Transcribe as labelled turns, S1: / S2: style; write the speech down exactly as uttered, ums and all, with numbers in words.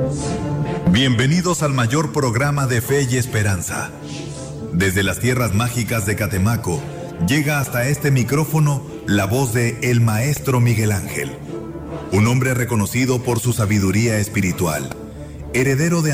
S1: Bienvenidos al mayor programa de fe y esperanza. Desde las tierras mágicas de Catemaco, llega hasta este micrófono la voz de el Maestro Miguel Ángel, un hombre reconocido por su sabiduría espiritual, heredero de